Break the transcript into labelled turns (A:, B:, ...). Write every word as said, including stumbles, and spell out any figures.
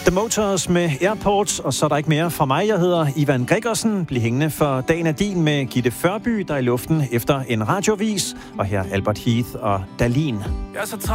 A: The Motors med Airports, og så er der ikke mere fra mig. Jeg hedder Ivan Gregersen. Bliv hængende for Dagen er din med Gitte Førby, der er i luften efter en radiovis. Og her Albert Heath og Dalin.
B: Jeg er så